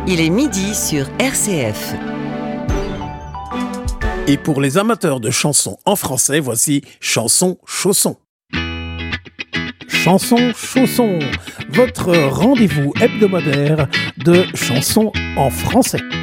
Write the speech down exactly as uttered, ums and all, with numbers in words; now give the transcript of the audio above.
Il est midi sur R C F. Et pour les amateurs de chansons en français, voici Chanson Chausson. Chanson Chausson, votre rendez-vous hebdomadaire de chansons en français.